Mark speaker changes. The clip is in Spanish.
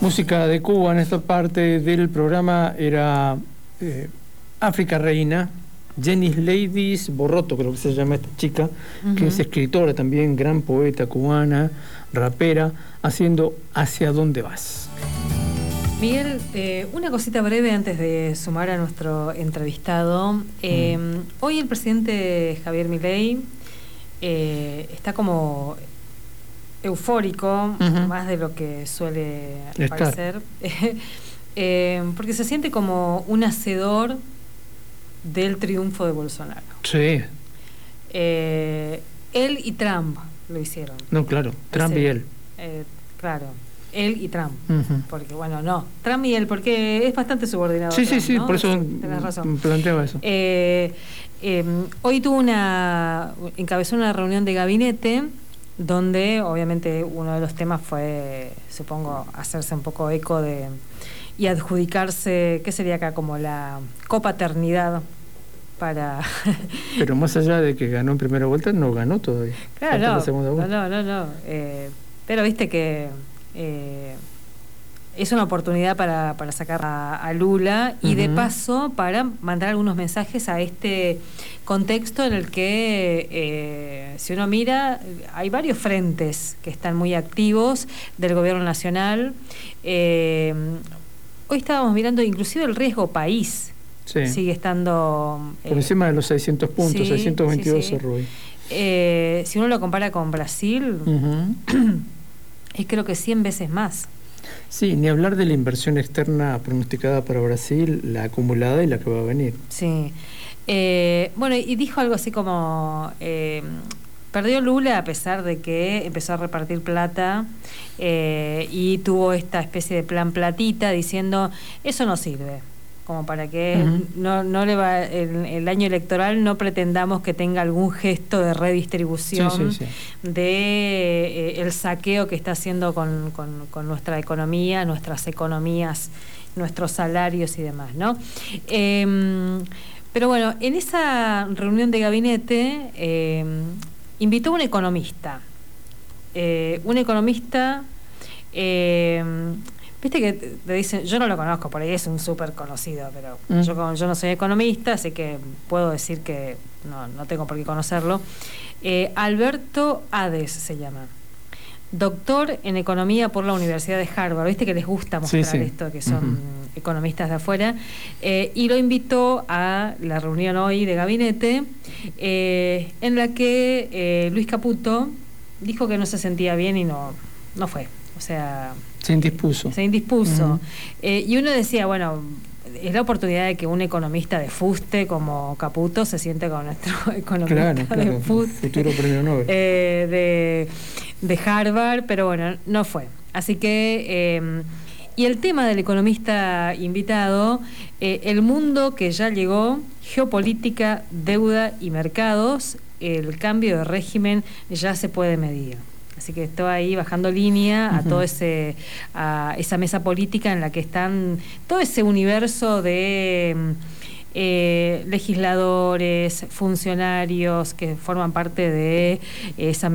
Speaker 1: Música de Cuba en esta parte del programa era África Reina, Jenny Ladies Borroto, creo que se llama esta chica, que es escritora también, gran poeta cubana, rapera, haciendo Hacia dónde vas.
Speaker 2: Miguel, una cosita breve antes de sumar a nuestro entrevistado. Hoy el presidente Javier Milei está como eufórico, más de lo que suele parecer, porque se siente como un hacedor del triunfo de Bolsonaro.
Speaker 1: Sí.
Speaker 2: Él y Trump lo hicieron.
Speaker 1: No, claro, Trump y él.
Speaker 2: Claro, él y Trump. Porque, bueno, no, Trump y él, porque es bastante subordinado.
Speaker 1: Sí,
Speaker 2: Trump,
Speaker 1: sí,
Speaker 2: ¿no?
Speaker 1: Por eso
Speaker 2: tenés razón.
Speaker 1: planteaba eso.
Speaker 2: Hoy encabezó una reunión de gabinete donde obviamente uno de los temas fue, supongo, hacerse un poco eco y adjudicarse, ¿qué sería acá? Como la copaternidad para...
Speaker 1: Pero más allá de que ganó en primera vuelta, no ganó todavía.
Speaker 2: Claro,
Speaker 1: la segunda vuelta.
Speaker 2: No. Pero viste que es una oportunidad para sacar a Lula y de paso para mandar algunos mensajes a este contexto en el que, si uno mira, hay varios frentes que están muy activos del gobierno nacional. Hoy estábamos mirando inclusive el riesgo país. Sí. Sigue estando...
Speaker 1: por encima de los 600 puntos, 622 cerró hoy.
Speaker 2: Si uno lo compara con Brasil, es creo que 100 veces más.
Speaker 1: Sí, ni hablar de la inversión externa pronosticada para Brasil, la acumulada y la que va a venir.
Speaker 2: Sí. Bueno, y dijo algo así como... perdió Lula a pesar de que empezó a repartir plata y tuvo esta especie de plan platita diciendo, eso no sirve. Como para que no le va el año electoral no pretendamos que tenga algún gesto de redistribución de el saqueo que está haciendo con nuestra economía, nuestras economías, nuestros salarios y demás, ¿no? Pero bueno, en esa reunión de gabinete invitó a un economista. Viste que te dicen, yo no lo conozco, por ahí es un súper conocido, pero yo no soy economista, así que puedo decir que no tengo por qué conocerlo. Alberto Hades se llama. Doctor en Economía por la Universidad de Harvard. Viste que les gusta mostrar esto, que son economistas de afuera. Y lo invitó a la reunión hoy de gabinete, en la que Luis Caputo dijo que no se sentía bien y no fue. O sea...
Speaker 1: Se indispuso. Y uno decía, bueno, es la oportunidad de que un economista de fuste como Caputo se siente con nuestro economista de fuste, futuro premio Nobel
Speaker 2: de Harvard, pero bueno, no fue. Así que, y el tema del economista invitado, el mundo que ya llegó, geopolítica, deuda y mercados, el cambio de régimen ya se puede medir. Así que estoy ahí bajando línea a a esa mesa política en la que están todo ese universo de legisladores, funcionarios que forman parte de esa mesa